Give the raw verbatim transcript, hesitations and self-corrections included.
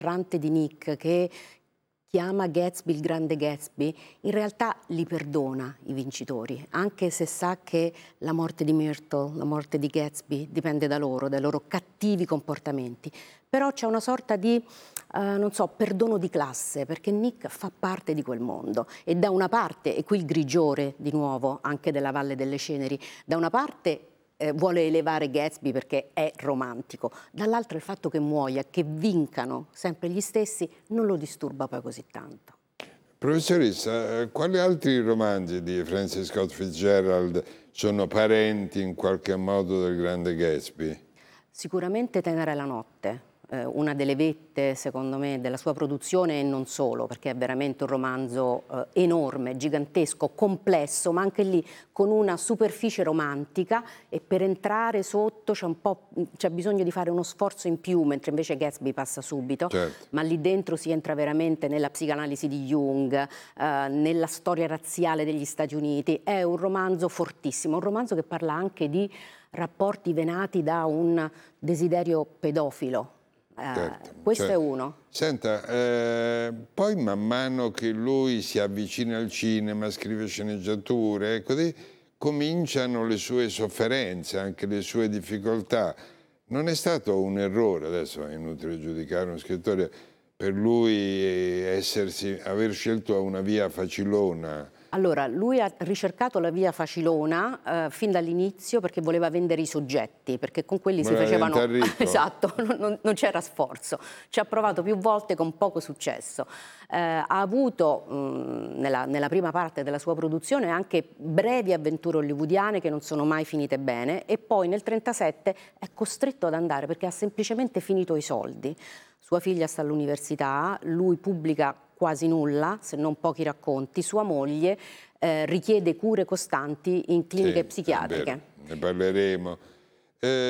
narrante di Nick che chiama Gatsby il grande Gatsby, in realtà li perdona i vincitori, anche se sa che la morte di Myrtle, la morte di Gatsby dipende da loro, dai loro cattivi comportamenti. Però c'è una sorta di, eh, non so, perdono di classe, perché Nick fa parte di quel mondo. E da una parte, e qui il grigiore di nuovo, anche della Valle delle Ceneri, da una parte eh, vuole elevare Gatsby perché è romantico, dall'altro il fatto che muoia, che vincano sempre gli stessi, non lo disturba poi così tanto. Professoressa, quali altri romanzi di Francis Scott Fitzgerald sono parenti in qualche modo del grande Gatsby? Sicuramente Tenera è la notte, eh, una delle vette secondo me della sua produzione e non solo, perché è veramente un romanzo eh, enorme, gigantesco, complesso, ma anche lì con una superficie romantica, e per entrare sotto c'è un po', c'è bisogno di fare uno sforzo in più, mentre invece Gatsby passa subito, Certo. ma lì dentro si entra veramente nella psicanalisi di Jung, eh, nella storia razziale degli Stati Uniti. È un romanzo fortissimo, un romanzo che parla anche di rapporti venati da un desiderio pedofilo. Eh, Certo, questo certo. è uno. Senta, eh, poi man mano che lui si avvicina al cinema, scrive sceneggiature, e così cominciano le sue sofferenze, anche le sue difficoltà. Non è stato un errore, adesso è inutile giudicare uno scrittore, per lui essersi, aver scelto una via facilona? Allora, lui ha ricercato la via facilona eh, fin dall'inizio perché voleva vendere i soggetti, perché con quelli Voleva si facevano... diventare ricco? Esatto, non, non c'era sforzo. Ci ha provato più volte con poco successo. Eh, ha avuto mh, nella, nella prima parte della sua produzione anche brevi avventure hollywoodiane che non sono mai finite bene, e poi nel trentasette è costretto ad andare perché ha semplicemente finito i soldi. Sua figlia sta all'università, lui pubblica quasi nulla, se non pochi racconti. Sua moglie eh, richiede cure costanti in cliniche Sì, psichiatriche. ne parleremo. Eh...